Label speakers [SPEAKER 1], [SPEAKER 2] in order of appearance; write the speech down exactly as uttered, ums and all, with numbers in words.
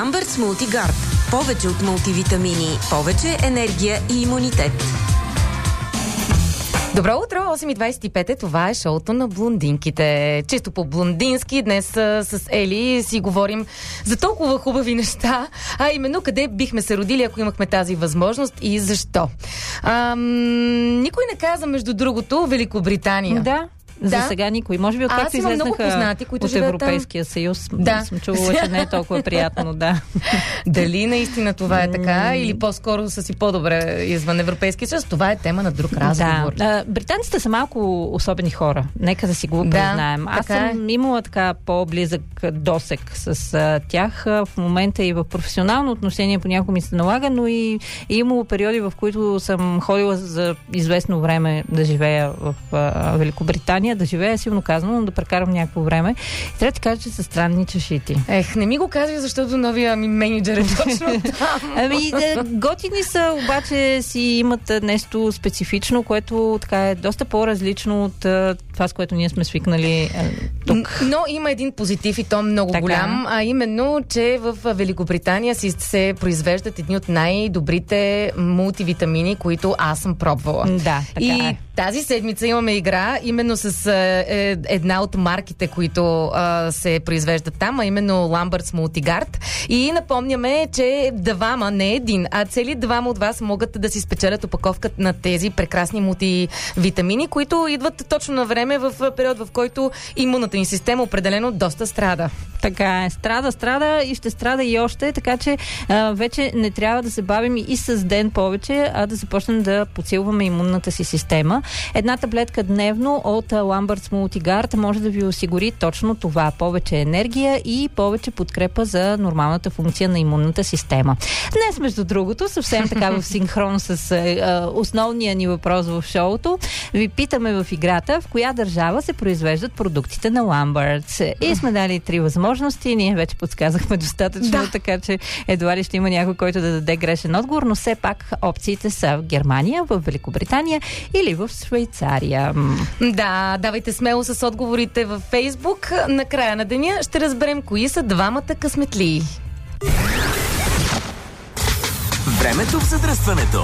[SPEAKER 1] Ламбъртс Мултигард. Повече от мултивитамини, повече енергия и имунитет.
[SPEAKER 2] Добро утро, осем и двадесет и пет е, това е шоуто на блондинките. Чисто по-блондински, днес а, с Ели си говорим за толкова хубави неща, а именно къде бихме се родили, ако имахме тази възможност и защо. Ам, никой не каза, между другото, Великобритания.
[SPEAKER 3] Да. За
[SPEAKER 2] Да.
[SPEAKER 3] сега никой. Може би откакто излезнаха
[SPEAKER 2] познати, които
[SPEAKER 3] от Европейския
[SPEAKER 2] там.
[SPEAKER 3] съюз,
[SPEAKER 2] Да.
[SPEAKER 3] съм чувала, че не е толкова приятно, да.
[SPEAKER 2] Дали наистина това е така, или по-скоро са си по-добре извън Европейския съюз, това е тема на друг разговор.
[SPEAKER 3] Да. Британците са малко особени хора. Нека да си го
[SPEAKER 2] Да,
[SPEAKER 3] признаем. Аз съм
[SPEAKER 2] е.
[SPEAKER 3] имала така по-близък досек с а, тях. В момента и в професионално отношение понякога ми се налага, но и е имало периоди, в които съм ходила за известно време да живея в а, Великобритания, да живея, силно казано, но да прекарам някакво време. И трябва да ти кажа, че са странни чашити.
[SPEAKER 2] Ех, не ми го казвай, защото новия ми менеджер е точно там.
[SPEAKER 3] Ами, готини са, обаче си имат нещо специфично, което така е доста по-различно от това, с което ние сме свикнали тук.
[SPEAKER 2] Но има един позитив и то много
[SPEAKER 3] така. Голям,
[SPEAKER 2] а именно, че в Великобритания си се произвеждат едни от най-добрите мултивитамини, които аз съм пробвала.
[SPEAKER 3] Да, така
[SPEAKER 2] и
[SPEAKER 3] е.
[SPEAKER 2] Тази седмица имаме игра именно с е, една от марките, които е, се произвеждат там, а именно Ламбъртс Мултигард. И напомняме, че двама, не един, а цели двама от вас могат да си спечелят опаковката на тези прекрасни мултивитамини, които идват точно на време в период, в който имунната ни система определено доста страда.
[SPEAKER 3] Така е. Страда, страда и ще страда и още, така че а, вече не трябва да се бавим и с ден повече, а да започнем да подсилваме имунната си система. Една таблетка дневно от Ламбъртс Мултигард може да ви осигури точно това. Повече енергия и повече подкрепа за нормалната функция на имунната система. Днес, между другото, съвсем така в синхрон с а, основния ни въпрос в шоуто, ви питаме в играта в коя държава се произвеждат продуктите на Ламбъртс. И сме дали три възможности. Ние вече подсказахме достатъчно, да. Така че едва ли ще има някой, който да даде грешен отговор, но все пак опциите са в Германия, в Великобритания или в Швейцария.
[SPEAKER 2] Да, давайте смело с отговорите във Фейсбук. На края на деня ще разберем кои са двамата късметлии.
[SPEAKER 4] Времето в задръстването.